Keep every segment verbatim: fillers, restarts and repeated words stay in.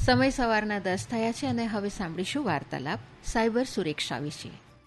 સમય સવારના દસ થયા છે અને હવે સાંભળીશું વાર્તાલાપ સાયબર સુરક્ષા વિશે.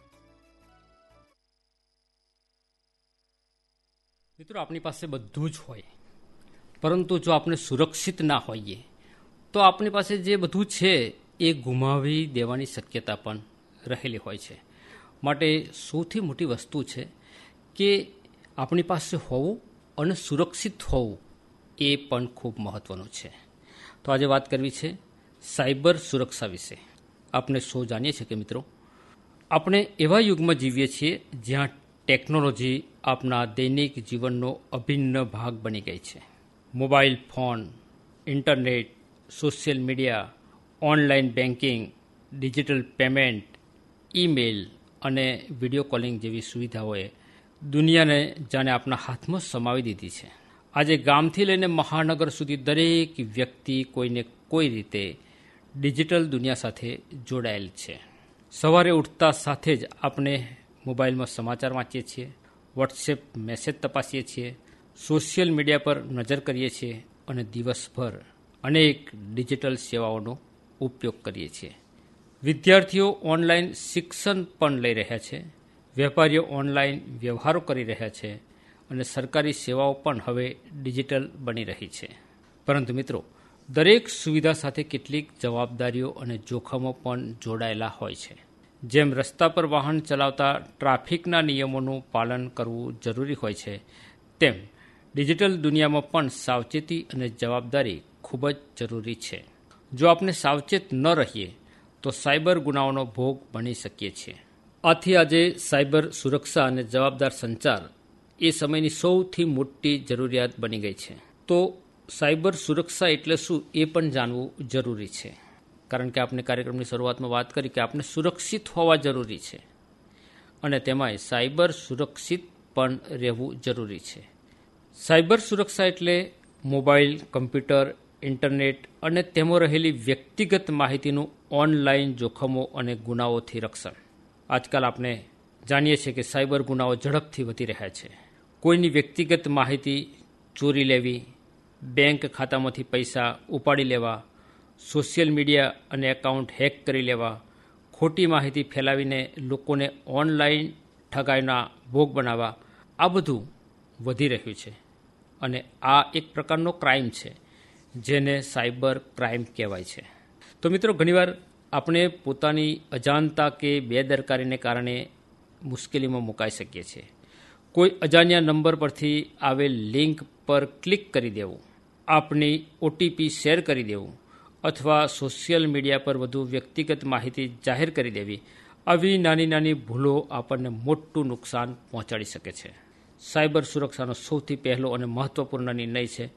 મિત્રો, આપણી પાસે બધું જ હોય, પરંતુ જો આપણે સુરક્ષિત ના હોઈએ તો આપણી પાસે જે બધું છે એ ગુમાવી દેવાની શક્યતા પણ રહેલી હોય છે. માટે સૌથી મોટી વસ્તુ છે કે આપણી પાસે હોવું અને સુરક્ષિત હોવું એ પણ ખૂબ મહત્વનું છે. તો આજે વાત કરવી છે સાયબર સુરક્ષા વિશે. આપણે સૌ જાણીએ છીએ કે મિત્રો, આપણે એવા યુગમાં જીવીએ છીએ જ્યાં ટેકનોલોજી આપણા દૈનિક જીવનનો અભિન્ન ભાગ બની ગઈ છે. Mobile phone, internet, social media, online banking, digital payment, email અને વિડીયો કોલિંગ જેવી સુવિધાઓએ દુનિયાને જાણે આપણા હાથમાં સમાવી દીધી છે. આજે ગામથી લઈને મહાનગર સુધી દરેક વ્યક્તિ કોઈને કોઈ રીતે ડિજિટલ દુનિયા સાથે જોડાયેલ છે. સવારે ઉઠતા સાથે જ આપણે મોબાઈલમાં સમાચાર વાંચીએ છીએ, વોટ્સએપ મેસેજ તપાસીએ છીએ, સોશિયલ મીડિયા પર નજર કરીએ છીએ અને દિવસભર અનેક ડિજિટલ સેવાઓનો ઉપયોગ કરીએ છીએ. વિદ્યાર્થીઓ ઓનલાઈન શિક્ષણ પણ લઈ રહ્યા છે, વેપારીઓ ઓનલાઈન વ્યવહારો કરી રહ્યા છે અને સરકારી સેવાઓ પણ હવે ડિજિટલ બની રહી છે. પરંતુ મિત્રો, દરેક સુવિધા સાથે કેટલીક જવાબદારીઓ અને જોખમો પણ જોડાયેલા હોય છે. જેમ રસ્તા પર વાહન ચલાવતા ટ્રાફિકના નિયમોનું પાલન કરવું જરૂરી હોય છે, તેમ ડિજિટલ દુનિયામાં પણ સાવચેતી અને જવાબદારી ખૂબ જ જરૂરી છે. જો આપણે સાવચેત ન રહીએ તો સાયબર ગુનાઓનો ભોગ બની શકીએ છીએ. આથી આજે સાયબર સુરક્ષા અને જવાબદાર સંચાર એ સમયની સૌથી મોટી જરૂરિયાત બની ગઈ છે. તો સાયબર સુરક્ષા એટલે શું એ પણ જાણવું જરૂરી છે. કારણ કે આપણે કાર્યક્રમની શરૂઆતમાં વાત કરી કે આપણે સુરક્ષિત હોવા જરૂરી છે અને તેમાંય સાયબર સુરક્ષિત પણ રહેવું જરૂરી છે. સાયબર સુરક્ષા એટલે મોબાઈલ, કમ્પ્યુટર, ઇન્ટરનેટ અને તેમાં રહેલી વ્યક્તિગત માહિતીનું ઓનલાઈન જોખમો અને ગુનાઓથી રક્ષણ. આજકાલ આપણે જાણીએ છીએ કે સાયબર ગુનાઓ ઝડપથી વધી રહ્યા છે. કોઈની વ્યક્તિગત માહિતી ચોરી લેવી, બેંક ખાતામાંથી પૈસા ઉપાડી લેવા, સોશિયલ મીડિયા અને એકાઉન્ટ હેક કરી લેવા, ખોટી માહિતી ફેલાવીને લોકોને ઓનલાઈન ઠગાઈના ભોગ બનાવવા, આ બધું વધી રહ્યું છે અને આ એક પ્રકારનો ક્રાઇમ છે જેને સાયબર ક્રાઇમ કહેવાય છે. તો મિત્રો, ઘણીવાર આપણે પોતાની અજાણતા કે બેદરકારીને કારણે મુશ્કેલીમાં મુકાઈ શકીએ છીએ. કોઈ અજાણ્યા નંબર પરથી આવેલ લિંક પર ક્લિક કરી દેવું, આપણી ઓટીપી શેર કરી દેવું અથવા સોશિયલ મીડિયા પર વધુ વ્યક્તિગત માહિતી જાહેર કરી દેવી, આવી નાની નાની ભૂલો આપણને મોટું નુકસાન પહોંચાડી શકે છે. સાયબર સુરક્ષાનો સૌથી પહેલો અને મહત્વપૂર્ણ નિર્ણય છે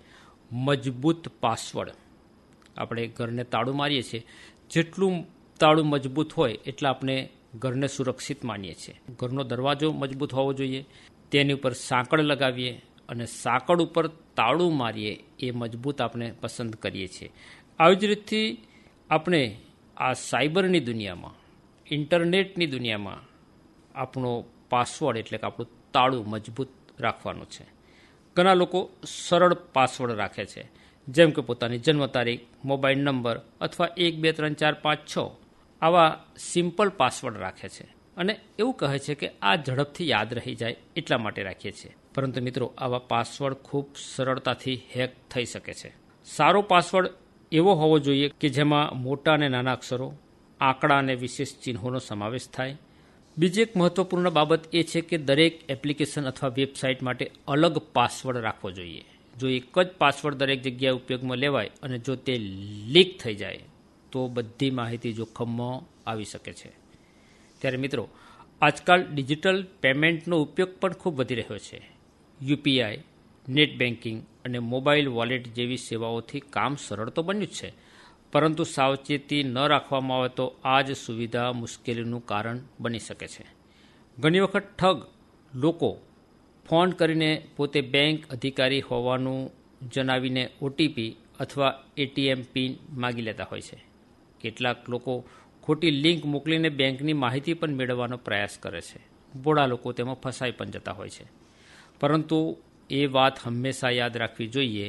મજબૂત પાસવર્ડ. આપણે ઘરને તાળું મારીએ છીએ, જેટલું તાળું મજબૂત હોય એટલા આપણે ઘરને સુરક્ષિત માનીએ છીએ. ઘરનો દરવાજો મજબૂત હોવો જોઈએ, તેની ઉપર સાંકળ લગાવીએ અને સાંકળ ઉપર તાળું મારીએ એ મજબૂત આપણે પસંદ કરીએ છીએ. આવી જ રીતથી આપણે આ સાયબરની દુનિયામાં, ઇન્ટરનેટની દુનિયામાં આપણો પાસવર્ડ એટલે કે આપણું તાળું મજબૂત રાખવાનું છે. ઘણા લોકો સરળ પાસવર્ડ રાખે છે, જેમ કે પોતાની જન્મ તારીખ, મોબાઈલ નંબર અથવા એક બે ત્રણ ચાર પાંચ છ આવા સિમ્પલ પાસવર્ડ રાખે છે અને એવું કહે છે કે આ ઝડપથી યાદ રહી જાય એટલા માટે રાખીએ છીએ. પરંતુ મિત્રો, આવા પાસવર્ડ ખૂબ સરળતાથી હેક થઈ શકે છે. સારો પાસવર્ડ એવો હોવો જોઈએ કે જેમાં મોટા અને નાના અક્ષરો, આંકડા અને વિશેષ ચિહ્નોનો સમાવેશ થાય. બીજી એક મહત્વપૂર્ણ બાબત એ છે કે દરેક એપ્લિકેશન અથવા વેબસાઇટ માટે અલગ પાસવર્ડ રાખવો જોઈએ. જો એક જ પાસવર્ડ દરેક જગ્યાએ ઉપયોગમાં લેવાય અને જો તે લીક થઈ જાય તો બધી માહિતી જોખમમાં આવી શકે છે. ત્યારે મિત્રો, આજકાલ ડિજિટલ પેમેન્ટનો ઉપયોગ પણ ખૂબ વધી રહ્યો છે. યુપીઆઈ, નેટ બેન્કિંગ અને મોબાઈલ વોલેટ જેવી સેવાઓથી કામ સરળ તો બન્યું જ છે, પરંતુ સાવચેતી ન રાખવામાં આવે તો આ જ સુવિધા મુશ્કેલીનું કારણ બની શકે છે. ઘણી વખત ઠગ લોકો ફોન કરીને પોતે બેંક અધિકારી હોવાનું જણાવીને ઓટીપી અથવા એટીએમ પિન માગી લેતા હોય છે. કેટલાક લોકો ખોટી લિંક મોકલીને બેંકની માહિતી પણ મેળવવાનો પ્રયાસ કરે છે. ભોળા લોકો તેમાં ફસાઈ પણ જતા હોય છે. પરંતુ એ વાત હંમેશા યાદ રાખવી જોઈએ